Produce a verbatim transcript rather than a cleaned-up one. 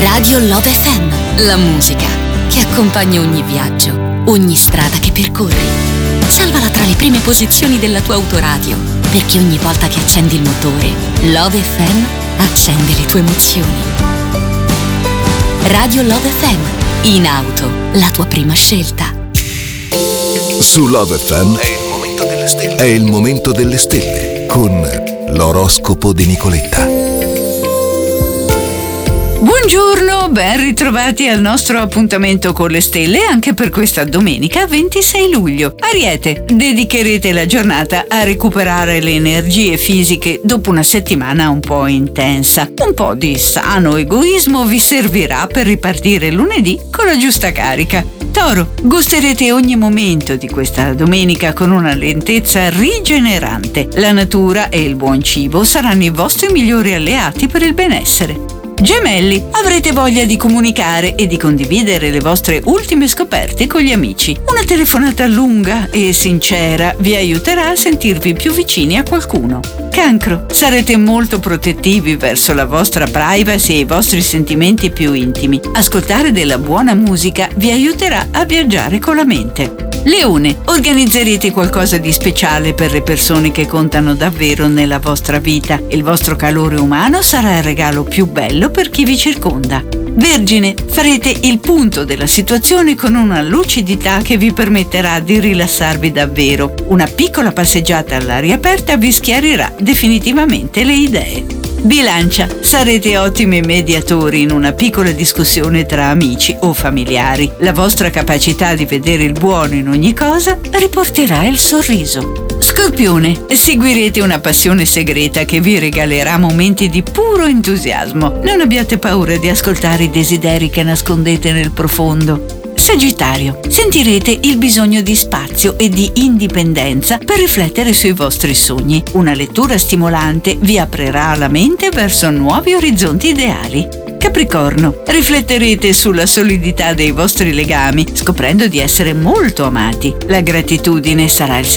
Radio Love F M, la musica che accompagna ogni viaggio, ogni strada che percorri. Salvala tra le prime posizioni della tua autoradio, perché ogni volta che accendi il motore, Love F M accende le tue emozioni. Radio Love F M, in auto, la tua prima scelta. Su Love F M è il momento delle stelle. È il momento delle stelle con l'oroscopo di Nicoletta. Buongiorno, ben ritrovati al nostro appuntamento con le stelle anche per questa domenica ventisei luglio. Ariete, dedicherete la giornata a recuperare le energie fisiche dopo una settimana un po' intensa. Un po' di sano egoismo vi servirà per ripartire lunedì con la giusta carica. Toro, gusterete ogni momento di questa domenica con una lentezza rigenerante. La natura e il buon cibo saranno i vostri migliori alleati per il benessere. Gemelli, avrete voglia di comunicare e di condividere le vostre ultime scoperte con gli amici. Una telefonata lunga e sincera vi aiuterà a sentirvi più vicini a qualcuno. Cancro, sarete molto protettivi verso la vostra privacy e i vostri sentimenti più intimi. Ascoltare della buona musica vi aiuterà a viaggiare con la mente. Leone, organizzerete qualcosa di speciale per le persone che contano davvero nella vostra vita. Il vostro calore umano sarà il regalo più bello per chi vi circonda. Vergine, farete il punto della situazione con una lucidità che vi permetterà di rilassarvi davvero. Una piccola passeggiata all'aria aperta vi schiarirà definitivamente le idee. Bilancia, sarete ottimi mediatori in una piccola discussione tra amici o familiari. La vostra capacità di vedere il buono in ogni cosa riporterà il sorriso. Scorpione, seguirete una passione segreta che vi regalerà momenti di puro entusiasmo. Non abbiate paura di ascoltare i desideri che nascondete nel profondo. Sagittario, sentirete il bisogno di spazio e di indipendenza per riflettere sui vostri sogni. Una lettura stimolante vi aprirà la mente verso nuovi orizzonti ideali. Capricorno, rifletterete sulla solidità dei vostri legami, scoprendo di essere molto amati. La gratitudine sarà il